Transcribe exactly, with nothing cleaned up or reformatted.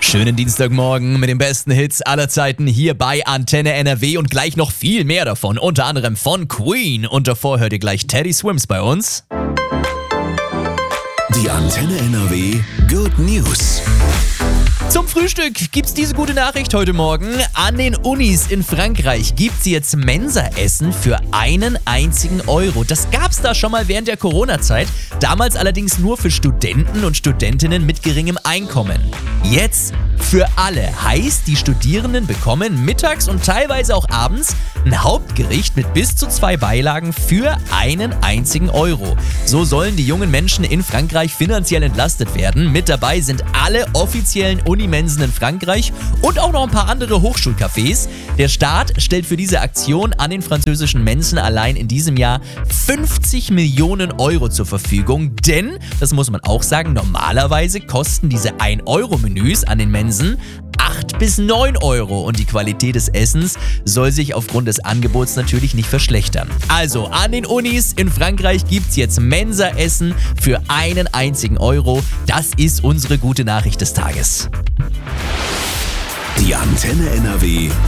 Schönen Dienstagmorgen mit den besten Hits aller Zeiten hier bei Antenne N R W und gleich noch viel mehr davon, unter anderem von Queen. Und davor hört ihr gleich Teddy Swims bei uns. Die Antenne N R W Good News. Zum Frühstück gibt's diese gute Nachricht heute Morgen. An den Unis in Frankreich gibt's jetzt Mensaessen für einen einzigen Euro. Das gab's da schon mal während der Corona-Zeit, damals allerdings nur für Studenten und Studentinnen mit geringem Einkommen. Jetzt für alle, heißt, die Studierenden bekommen mittags und teilweise auch abends ein Hauptgericht mit bis zu zwei Beilagen für einen einzigen Euro. So sollen die jungen Menschen in Frankreich finanziell entlastet werden. Mit dabei sind alle offiziellen Unimensen in Frankreich und auch noch ein paar andere Hochschulcafés. Der Staat stellt für diese Aktion an den französischen Mensen allein in diesem Jahr fünfzig Millionen Euro zur Verfügung. Denn, das muss man auch sagen, normalerweise kosten diese ein Euro Menüs an den Mensen acht bis neun Euro und die Qualität des Essens soll sich aufgrund des Angebots natürlich nicht verschlechtern. Also an den Unis in Frankreich gibt's jetzt Mensaessen für einen einzigen Euro. Das ist unsere gute Nachricht des Tages. Die Antenne N R W